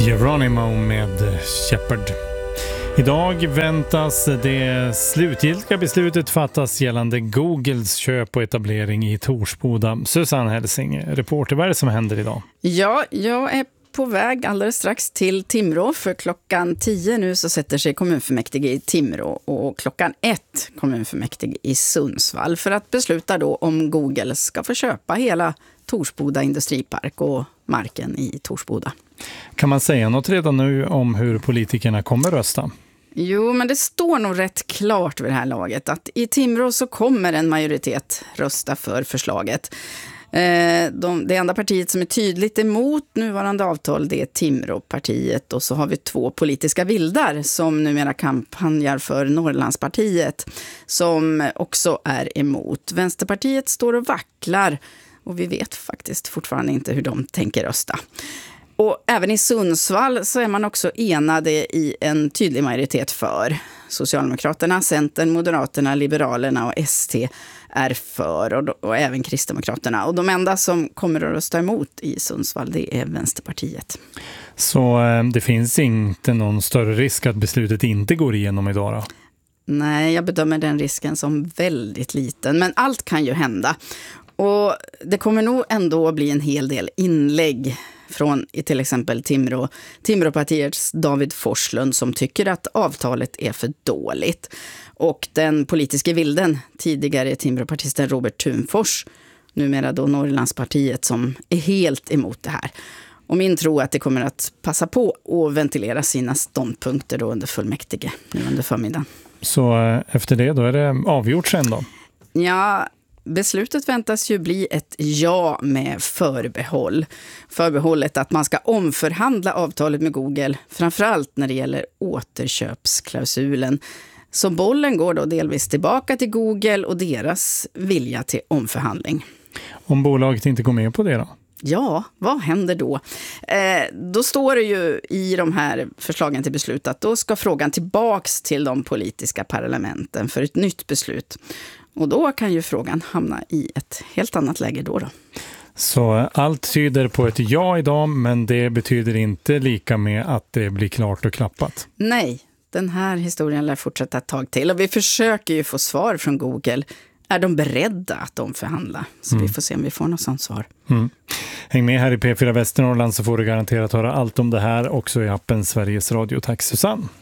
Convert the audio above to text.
Geronimo med Shepard. Idag väntas det slutgiltiga beslutet fattas gällande Googles köp och etablering i Torsboda. Susanne Helsing, reporter, vad är det som händer idag? Ja, jag är på väg alldeles strax till Timrå, för klockan 10 nu så sätter sig kommunfullmäktige i Timrå och klockan 1 kommunfullmäktige i Sundsvall för att besluta då om Google ska få köpa hela Torsboda industripark och marken i Torsboda. Kan man säga något redan nu om hur politikerna kommer rösta? Jo, men det står nog rätt klart vid det här laget att i Timrå så kommer en majoritet rösta för förslaget. Det enda partiet som är tydligt emot nuvarande avtal, det är Timråpartiet, och så har vi två politiska vildar som numera kampanjar för Norrlandspartiet som också är emot. Vänsterpartiet står och vacklar och vi vet faktiskt fortfarande inte hur de tänker rösta. Och även i Sundsvall så är man också enade i en tydlig majoritet för. Socialdemokraterna, Centern, Moderaterna, Liberalerna och ST är för, och även Kristdemokraterna. Och de enda som kommer att rösta emot i Sundsvall, det är Vänsterpartiet. Så det finns inte någon större risk att beslutet inte går igenom idag då? Nej, jag bedömer den risken som väldigt liten. Men allt kan ju hända. Och det kommer nog ändå att bli en hel del inlägg från till exempel Timråpartiets David Forslund som tycker att avtalet är för dåligt. Och den politiska vilden, tidigare Timråpartisten Robert Thunfors, numera då Norrlandspartiet, som är helt emot det här. Och min tro är att det kommer att passa på att ventilera sina ståndpunkter då under fullmäktige nu under förmiddagen. Så efter det då är det avgjort sen då? Ja, beslutet väntas ju bli ett ja med förbehåll. Förbehållet att man ska omförhandla avtalet med Google, framförallt när det gäller återköpsklausulen. Så bollen går då delvis tillbaka till Google och deras vilja till omförhandling. Om bolaget inte går med på det då? Ja, vad händer då? Då står det ju i de här förslagen till beslut att då ska frågan tillbaks till de politiska parlamenten för ett nytt beslut. Och då kan ju frågan hamna i ett helt annat läge då. Så allt tyder på ett ja idag, men det betyder inte lika med att det blir klart och klappat. Nej, den här historien lär fortsätta ett tag till. Och vi försöker ju få svar från Google. Är de beredda att omförhandla? Så vi får se om vi får något sånt svar. Häng med här i P4 Västernorrland så får du garanterat höra allt om det här också i appen Sveriges Radio. Tack Susanne!